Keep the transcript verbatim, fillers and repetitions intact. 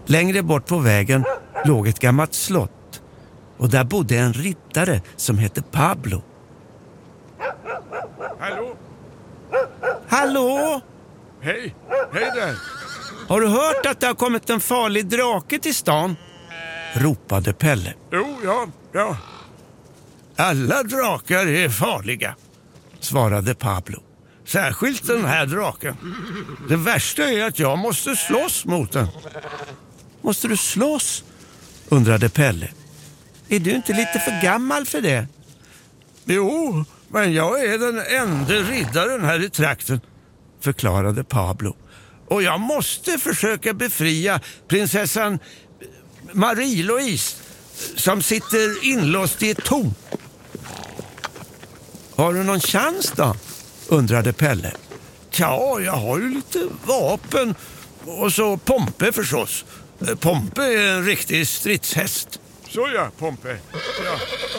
Längre bort på vägen låg ett gammalt slott och där bodde en riddare som hette Pablo. Hallå? Hallå? Hej, hej där. Har du hört att det har kommit en farlig drake till stan? Ropade Pelle. Jo, ja, ja. Alla drakar är farliga, svarade Pablo. Särskilt den här draken. Det värsta är att jag måste slåss mot den. Måste du slåss? Undrade Pelle. Är du inte lite för gammal för det? Jo, men jag är den enda riddaren här i trakten, förklarade Pablo. Och jag måste försöka befria prinsessan Marie-Louise som sitter inlåst i ett torn. Har du någon chans då? Undrade Pelle. Ja, jag har ju lite vapen och så Pompe förstås. Pompe är en riktig stridshäst. Så ja, Pompe. Ja.